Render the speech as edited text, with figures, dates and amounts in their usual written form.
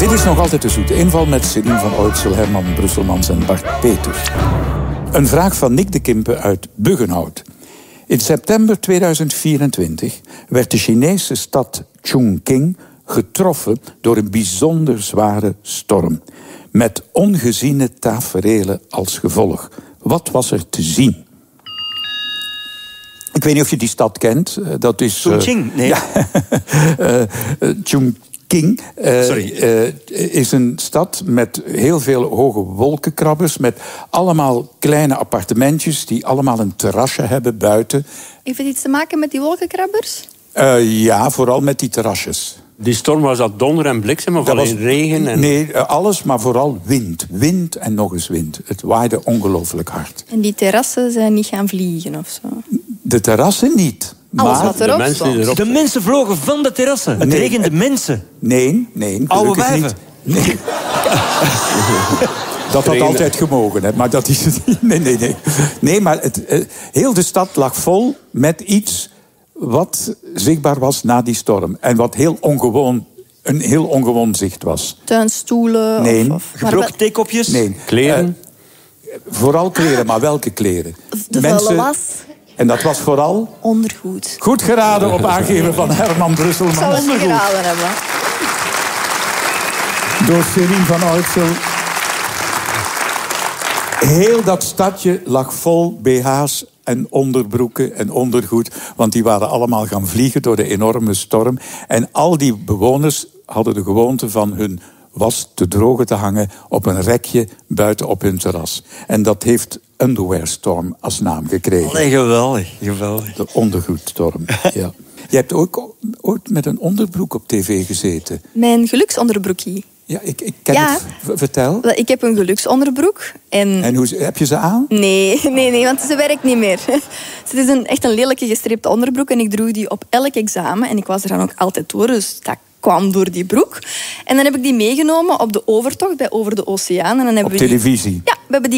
Dit is nog altijd de zoete inval met Céline van Oytsel, Herman Brusselmans en Bart Peters. Een vraag van Nick de Kimpe uit Buggenhout. In september 2024 werd de Chinese stad Chongqing getroffen door een bijzonder zware storm. Met ongeziene taferelen als gevolg. Wat was er te zien? Ik weet niet of je die stad kent. Dat is... Chongqing? Nee. Ja. Chongqing is een stad met heel veel hoge wolkenkrabbers, met allemaal kleine appartementjes die allemaal een terrasje hebben buiten. Heeft het iets te maken met die wolkenkrabbers? Ja, vooral met die terrasjes. Die storm, was dat donder en bliksem of alleen regen? En... Nee, alles, maar vooral wind. Wind en nog eens wind. Het waaide ongelooflijk hard. En die terrassen zijn niet gaan vliegen of zo? De terrassen niet. Alles maar wat erop stond. De mensen vlogen van de terrassen. Het regende mensen. Nee, oude gelukkig wijven. niet. Nee. Dat had altijd gemogen, hè, maar dat is het niet. Nee. Nee, maar heel de stad lag vol met iets wat zichtbaar was na die storm. En wat een heel ongewoon zicht was. Tuinstoelen? Nee. Gebroken theekopjes? Nee. Kleren? Vooral kleren, maar welke kleren? De vuile was? En dat was vooral? Ondergoed. Goed geraden op aangeven van Herman Brusselmans. Ik zou het niet geraden hebben. Door Céline van Oytsel. Heel dat stadje lag vol BH's en onderbroeken en ondergoed. Want die waren allemaal gaan vliegen door de enorme storm. En al die bewoners hadden de gewoonte van hun was te drogen te hangen op een rekje buiten op hun terras. En dat heeft Underwear Storm als naam gekregen. Allee, geweldig. De ondergoedstorm, ja. Je hebt ook ooit met een onderbroek op tv gezeten. Mijn geluksonderbroekie. Ja, ik ken het. Vertel. Ik heb een geluksonderbroek. En hoe, heb je ze aan? Nee, want ze werkt niet meer. Het is echt een lelijke gestreepte onderbroek. En ik droeg die op elk examen. En ik was er dan ook altijd door, dus dat kwam door die broek. En dan heb ik die meegenomen op de overtocht bij Over de Oceaan. En dan hebben op televisie? Ja, we hebben die